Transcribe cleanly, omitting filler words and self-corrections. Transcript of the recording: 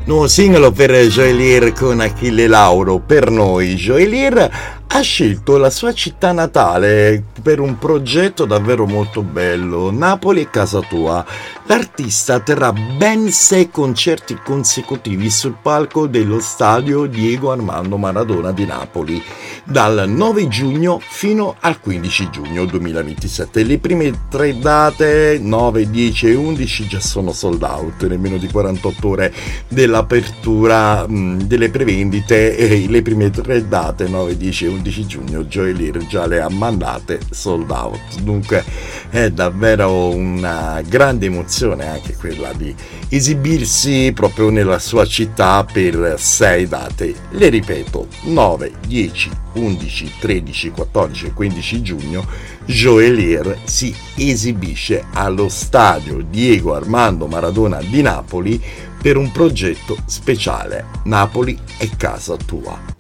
Nuovo singolo per Joelier con Achille Lauro. Per noi Joelier ha scelto la sua città natale per un progetto davvero molto bello, Napoli è casa tua. L'artista terrà ben 6 concerti consecutivi sul palco dello stadio Diego Armando Maradona di Napoli, dal 9 giugno fino al 15 giugno 2027. Le prime 3 date, 9, 10 e 11, già sono sold out, nemmeno di 48 ore dell'apertura delle prevendite, e le prime 3 date, 9, 10 e 11 giugno, Joelier già le ha mandate sold out. Dunque è davvero una grande emozione anche quella di esibirsi proprio nella sua città per 6 date. Le ripeto: 9, 10, 11, 13, 14 e 15 giugno Joelier si esibisce allo stadio Diego Armando Maradona di Napoli per un progetto speciale. Napoli è casa tua.